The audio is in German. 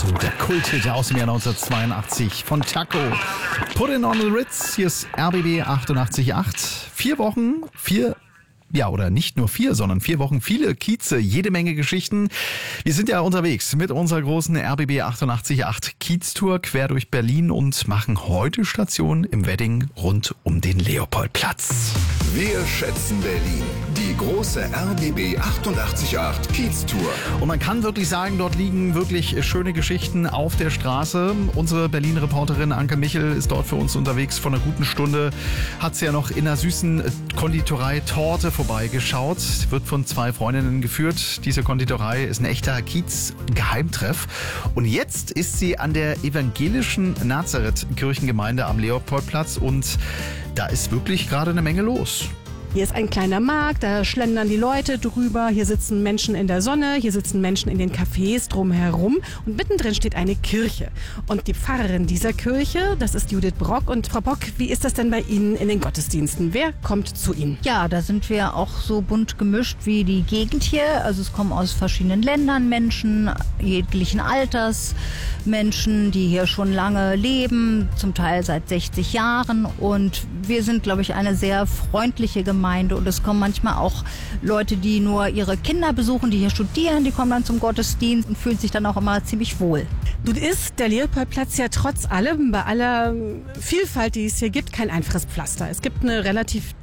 So, der Kulthit aus dem Jahr 1982 von Taco. Put it on the Ritz, hier ist RBB 88.8. 4 Wochen, oder nicht nur 4, sondern 4 Wochen, viele Kieze, jede Menge Geschichten. Wir sind ja unterwegs mit unserer großen RBB 88.8 Kiez-Tour quer durch Berlin und machen heute Station im Wedding rund um den Leopoldplatz. Wir schätzen Berlin. Die große RBB 88.8 Kiez-Tour. Und man kann wirklich sagen, dort liegen wirklich schöne Geschichten auf der Straße. Unsere Berlin-Reporterin Anke Michel ist dort für uns unterwegs. Vor einer guten Stunde hat sie ja noch in einer süßen Konditorei Torte vorbeigeschaut. Wird von 2 Freundinnen geführt. Diese Konditorei ist ein echter Kiez-Geheimtreff. Und jetzt ist sie an der evangelischen Nazareth-Kirchengemeinde am Leopoldplatz und da ist wirklich gerade eine Menge los. Hier ist ein kleiner Markt, da schlendern die Leute drüber, hier sitzen Menschen in der Sonne, hier sitzen Menschen in den Cafés drumherum und mittendrin steht eine Kirche. Und die Pfarrerin dieser Kirche, das ist Judith Brock. Und Frau Brock, wie ist das denn bei Ihnen in den Gottesdiensten? Wer kommt zu Ihnen? Ja, da sind wir auch so bunt gemischt wie die Gegend hier. Also es kommen aus verschiedenen Ländern Menschen, jeglichen Alters, Menschen, die hier schon lange leben, zum Teil seit 60 Jahren. Und wir sind, glaube ich, eine sehr freundliche Gemeinde. Und es kommen manchmal auch Leute, die nur ihre Kinder besuchen, die hier studieren, die kommen dann zum Gottesdienst und fühlen sich dann auch immer ziemlich wohl. Nun ist der Leopoldplatz ja trotz allem, bei aller Vielfalt, die es hier gibt, kein einfaches Pflaster. Es gibt eine relativ